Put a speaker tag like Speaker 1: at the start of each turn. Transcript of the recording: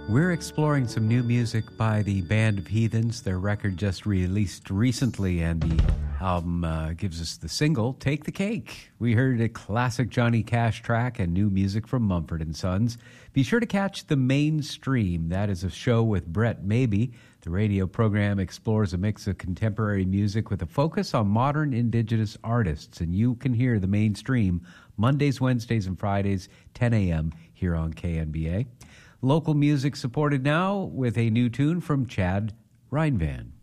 Speaker 1: We're exploring some new music by the Band of Heathens. Their record just released recently, and the album gives us the single, Take the Cake. We heard a classic Johnny Cash track and new music from Mumford & Sons. Be sure to catch The Mainstream. That is a show with Brett Maybe. The radio program explores a mix of contemporary music with a focus on modern Indigenous artists, and you can hear The Mainstream Mondays, Wednesdays, and Fridays, 10 a.m. here on KNBA. Local music supported now with a new tune from Chad Reinvan.